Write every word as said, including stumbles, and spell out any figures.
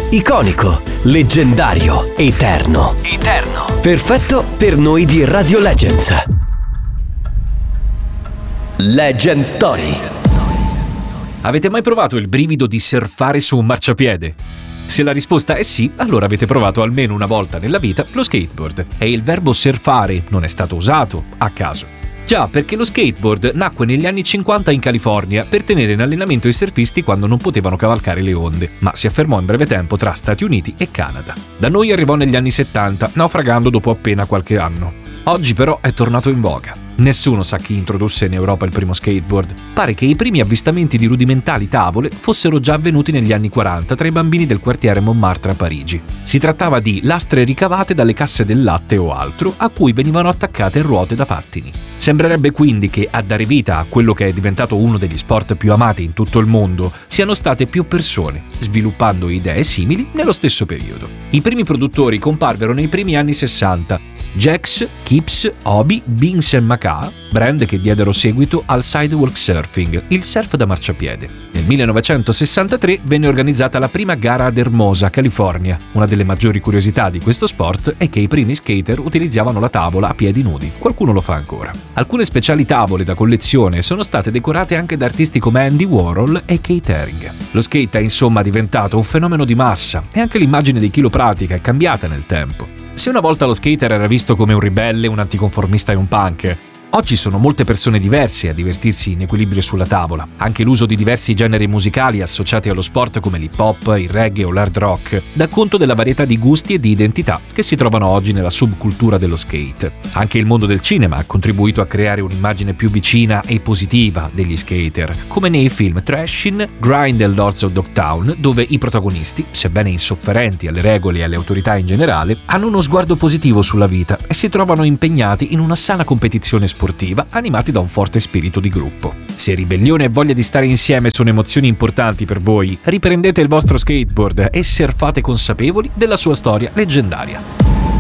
Iconico, leggendario, eterno. Eterno. Perfetto per noi di Radio Legends. Legend Story. Avete mai provato il brivido di surfare su un marciapiede? Se la risposta è sì, allora avete provato almeno una volta nella vita lo skateboard. E il verbo surfare non è stato usato a caso. Già, perché lo skateboard nacque negli anni cinquanta in California per tenere in allenamento i surfisti quando non potevano cavalcare le onde, ma si affermò in breve tempo tra Stati Uniti e Canada. Da noi arrivò negli anni settanta, naufragando dopo appena qualche anno. Oggi però è tornato in voga. Nessuno sa chi introdusse in Europa il primo skateboard. Pare che i primi avvistamenti di rudimentali tavole fossero già avvenuti negli anni quaranta tra i bambini del quartiere Montmartre a Parigi. Si trattava di lastre ricavate dalle casse del latte o altro a cui venivano attaccate ruote da pattini. Sembrerebbe quindi che a dare vita a quello che è diventato uno degli sport più amati in tutto il mondo siano state più persone, sviluppando idee simili nello stesso periodo. I primi produttori comparvero nei primi anni sessanta. Jax, Kips, Hobby, Binks and Maca, brand che diedero seguito al sidewalk surfing, il surf da marciapiede. Nel millenovecentosessantatré venne organizzata la prima gara ad Hermosa, California. Una delle maggiori curiosità di questo sport è che i primi skater utilizzavano la tavola a piedi nudi. Qualcuno lo fa ancora. Alcune speciali tavole da collezione sono state decorate anche da artisti come Andy Warhol e Keith Haring. Lo skate è insomma diventato un fenomeno di massa e anche l'immagine di chi lo pratica è cambiata nel tempo. Se una volta lo skater era visto come un ribelle, un anticonformista e un punk, oggi sono molte persone diverse a divertirsi in equilibrio sulla tavola. Anche l'uso di diversi generi musicali associati allo sport come l'hip hop, il reggae o l'hard rock dà conto della varietà di gusti e di identità che si trovano oggi nella subcultura dello skate. Anche il mondo del cinema ha contribuito a creare un'immagine più vicina e positiva degli skater, come nei film Trashin', Grind e Lords of Dogtown, dove i protagonisti, sebbene insofferenti alle regole e alle autorità in generale, hanno uno sguardo positivo sulla vita e si trovano impegnati in una sana competizione sportiva sportiva animati da un forte spirito di gruppo. Se ribellione e voglia di stare insieme sono emozioni importanti per voi, riprendete il vostro skateboard e surfate consapevoli della sua storia leggendaria.